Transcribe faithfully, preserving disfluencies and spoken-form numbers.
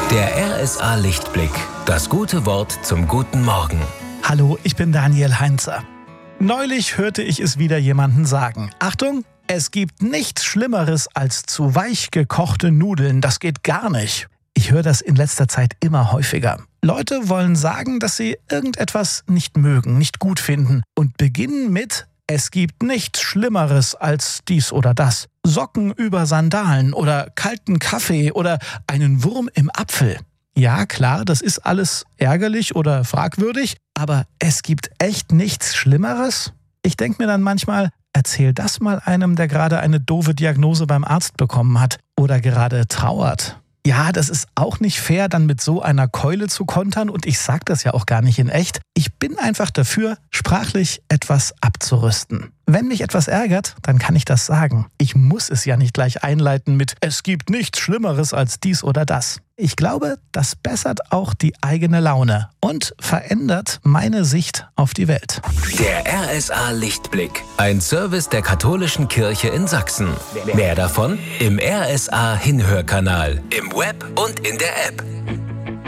Der R S A Lichtblick. Das gute Wort zum guten Morgen. Hallo, ich bin Daniel Heinzer. Neulich hörte ich es wieder jemanden sagen. Achtung, es gibt nichts Schlimmeres als zu weich gekochte Nudeln. Das geht gar nicht. Ich höre das in letzter Zeit immer häufiger. Leute wollen sagen, dass sie irgendetwas nicht mögen, nicht gut finden und beginnen mit: Es gibt nichts Schlimmeres als dies oder das. Socken über Sandalen oder kalten Kaffee oder einen Wurm im Apfel. Ja, klar, das ist alles ärgerlich oder fragwürdig, aber es gibt echt nichts Schlimmeres? Ich denke mir dann manchmal, erzähl das mal einem, der gerade eine doofe Diagnose beim Arzt bekommen hat oder gerade trauert. Ja, das ist auch nicht fair, dann mit so einer Keule zu kontern, und ich sag das ja auch gar nicht in echt. Ich bin einfach dafür, sprachlich etwas abzurüsten. Wenn mich etwas ärgert, dann kann ich das sagen. Ich muss es ja nicht gleich einleiten mit: Es gibt nichts Schlimmeres als dies oder das. Ich glaube, das bessert auch die eigene Laune und verändert meine Sicht auf die Welt. Der R S A Lichtblick. Ein Service der Katholischen Kirche in Sachsen. Mehr davon im R S A Hinhörkanal, im Web und in der App.